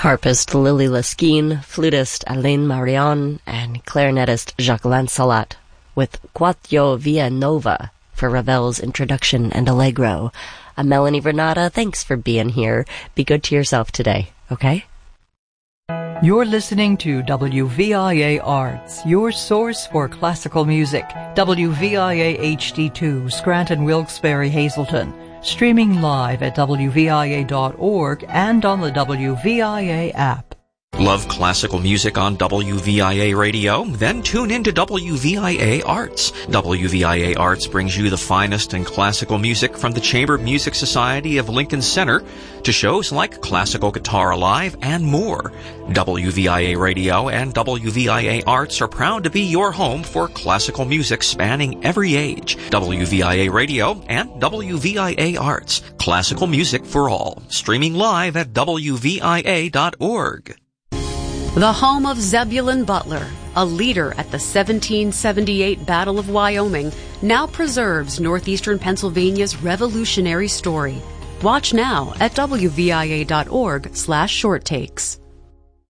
Harpist Lily Laskin, flutist Alain Marion, and clarinetist Jacques Lancelot with Quatio Via Nova for Ravel's Introduction and Allegro. I'm Melanie Vernata. Thanks for being here. Be good to yourself today, okay? You're listening to WVIA Arts, your source for classical music. WVIA HD2, Scranton, Wilkes-Barre, Hazleton. Streaming live at WVIA.org and on the WVIA app. Love classical music on WVIA Radio? Then tune in to WVIA Arts. WVIA Arts brings you the finest in classical music from the Chamber Music Society of Lincoln Center to shows like Classical Guitar Alive and more. WVIA Radio and WVIA Arts are proud to be your home for classical music spanning every age. WVIA Radio and WVIA Arts. Classical music for all. Streaming live at WVIA.org. The home of Zebulon Butler, a leader at the 1778 Battle of Wyoming, now preserves northeastern Pennsylvania's revolutionary story. Watch now at WVIA.org/shorttakes.